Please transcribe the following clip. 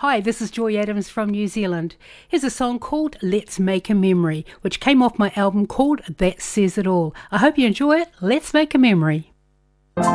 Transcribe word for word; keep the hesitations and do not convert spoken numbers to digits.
Hi, this is Joy Adams from New Zealand. Here's a song called Let's Make a Memory, which came off my album called That Says It All. I hope you enjoy it. Let's make a memory.